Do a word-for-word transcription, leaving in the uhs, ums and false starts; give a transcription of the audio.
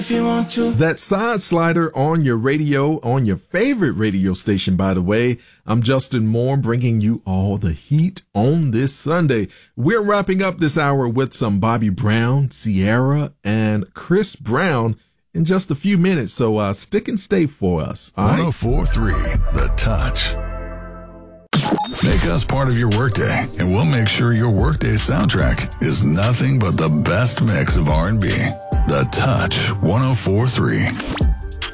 If you want to. That Side Slider on your radio, on your favorite radio station, by the way. I'm Justin Moore, bringing you all the heat on this Sunday. We're wrapping up this hour with some Bobby Brown, Ciara, and Chris Brown in just a few minutes. So uh, stick and stay for us. All right? one oh four point three The Touch. Make us part of your workday, and we'll make sure your workday soundtrack is nothing but the best mix of R and B. The Touch one oh four point three